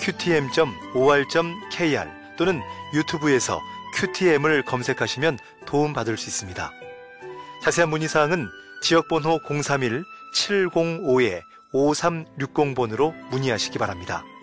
qtm.or.kr 또는 유튜브에서 QTM을 검색하시면 도움받을 수 있습니다. 자세한 문의사항은 지역번호 031-705-5360번으로 문의하시기 바랍니다.